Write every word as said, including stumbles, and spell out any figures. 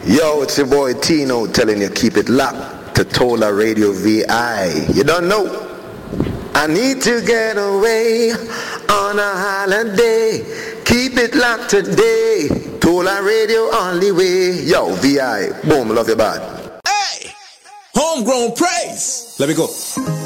Yo, it's your boy Tino telling you keep it locked to Tola Radio V I. You don't know? I need to get away on a holiday. Keep it locked today. Tola Radio only way. Yo, V I. Boom, love you bad. Hey! Homegrown praise. Let me go.